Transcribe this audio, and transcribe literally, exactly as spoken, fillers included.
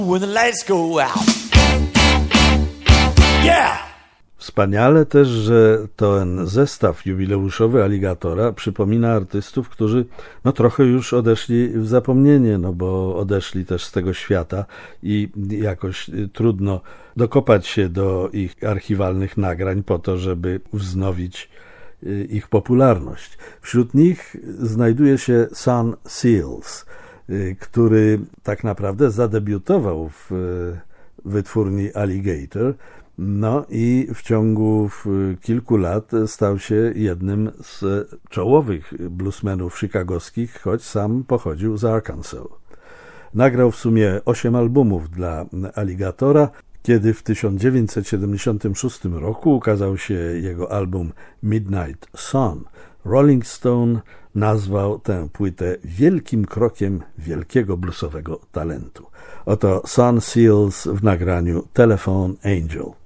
When the lights go out. Yeah! Wspaniale też, że ten zestaw jubileuszowy Alligatora przypomina artystów, którzy no trochę już odeszli w zapomnienie, no bo odeszli też z tego świata i jakoś trudno dokopać się do ich archiwalnych nagrań po to, żeby wznowić ich popularność. Wśród nich znajduje się Son Seals, który tak naprawdę zadebiutował w wytwórni Alligator, no i w ciągu kilku lat stał się jednym z czołowych bluesmenów chicagowskich, choć sam pochodził z Arkansas. Nagrał w sumie osiem albumów dla Alligatora. Kiedy w tysiąc dziewięćset siedemdziesiątym szóstym roku ukazał się jego album Midnight Sun, Rolling Stone nazwał tę płytę wielkim krokiem wielkiego bluesowego talentu. Oto Son Seals w nagraniu Telephone Angel.